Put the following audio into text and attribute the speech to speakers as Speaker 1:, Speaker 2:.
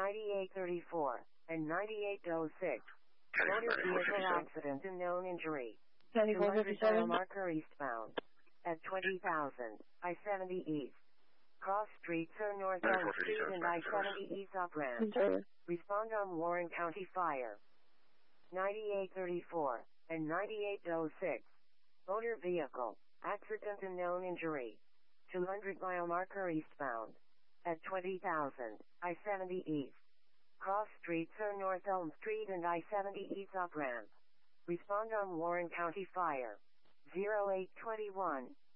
Speaker 1: 9834, and 9806. Motor vehicle accident and known injury. 200 mile marker eastbound. At 20,000, I-70 East. Cross streets are North Elm Street and I-70 East up ramp. Respond on Warren County Fire. 9834, and 9806. Motor vehicle accident and known injury. 200 mile marker eastbound. At 20,000, I-70 East. Cross streets are North Elm Street and I-70 East up ramp. Respond on Warren County Fire. 0821,